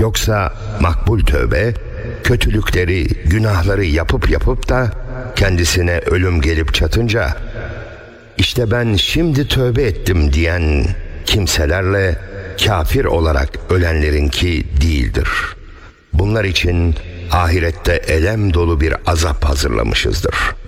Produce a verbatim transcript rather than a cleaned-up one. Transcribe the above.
Yoksa makbul tövbe, kötülükleri, günahları yapıp yapıp da kendisine ölüm gelip çatınca, işte ben şimdi tövbe ettim diyen kimselerle kafir olarak ölenlerinki değildir. Bunlar için ahirette elem dolu bir azap hazırlamışızdır.